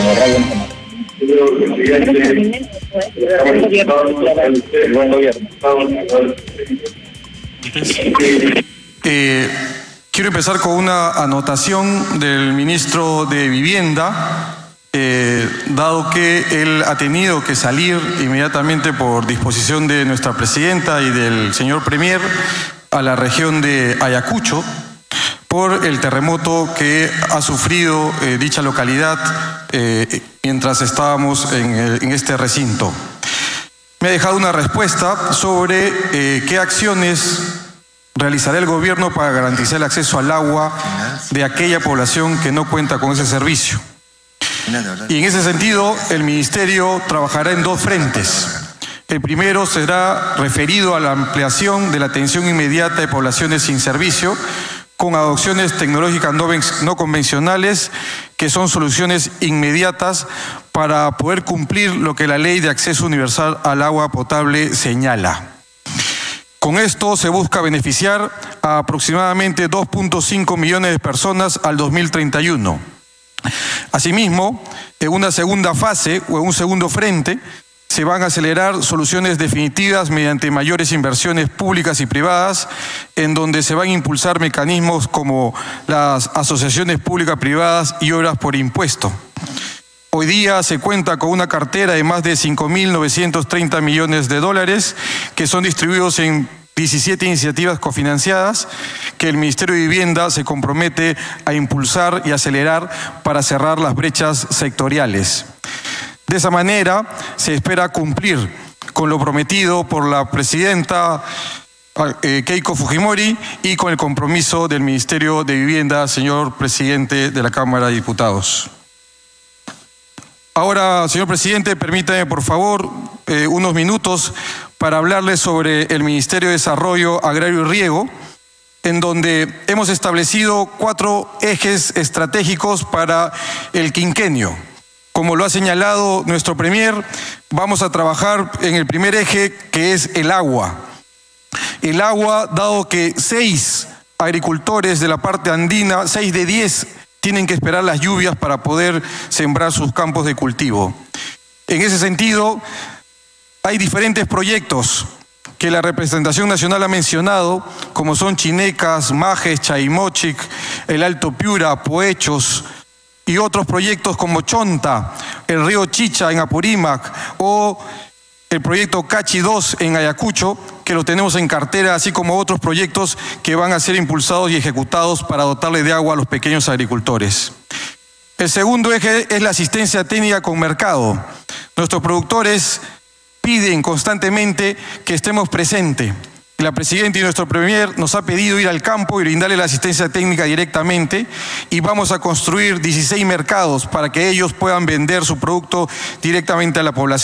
Buen gobierno. Quiero empezar con una anotación del ministro de Vivienda, dado que él ha tenido que salir inmediatamente por disposición de nuestra presidenta y del señor premier a la región de Ayacucho por el terremoto que ha sufrido dicha localidad mientras estábamos en este recinto. Me ha dejado una respuesta sobre qué acciones realizará el gobierno para garantizar el acceso al agua de aquella población que no cuenta con ese servicio. Y en ese sentido, el Ministerio trabajará en dos frentes. El primero será referido a la ampliación de la atención inmediata de poblaciones sin servicio con adopciones tecnológicas no convencionales, que son soluciones inmediatas para poder cumplir lo que la Ley de Acceso Universal al Agua Potable señala. Con esto se busca beneficiar a aproximadamente 2.5 millones de personas al 2031. Asimismo, en una segunda fase o en un segundo frente, se van a acelerar soluciones definitivas mediante mayores inversiones públicas y privadas, en donde se van a impulsar mecanismos como las asociaciones públicas-privadas y obras por impuesto. Hoy día se cuenta con una cartera de más de 5.930 millones de dólares que son distribuidos en 17 iniciativas cofinanciadas que el Ministerio de Vivienda se compromete a impulsar y acelerar para cerrar las brechas sectoriales. De esa manera se espera cumplir con lo prometido por la presidenta Keiko Fujimori y con el compromiso del Ministerio de Vivienda, señor presidente de la Cámara de Diputados. Ahora, señor presidente, permítame por favor unos minutos para hablarles sobre el Ministerio de Desarrollo Agrario y Riego, en donde hemos establecido 4 ejes estratégicos para el quinquenio. Como lo ha señalado nuestro premier, vamos a trabajar en el primer eje, que es el agua. El agua, dado que 6 agricultores de la parte andina, 6 de 10, tienen que esperar las lluvias para poder sembrar sus campos de cultivo. En ese sentido, hay diferentes proyectos que la representación nacional ha mencionado, como son Chinecas, Majes, Chaimochic, el Alto Piura, Poechos, y otros proyectos como Chonta, el río Chicha en Apurímac o el proyecto Cachi 2 en Ayacucho, que lo tenemos en cartera, así como otros proyectos que van a ser impulsados y ejecutados para dotarle de agua a los pequeños agricultores. El segundo eje es la asistencia técnica con mercado. Nuestros productores piden constantemente que estemos presentes. La presidenta y nuestro premier nos ha pedido ir al campo y brindarle la asistencia técnica directamente, y vamos a construir 16 mercados para que ellos puedan vender su producto directamente a la población.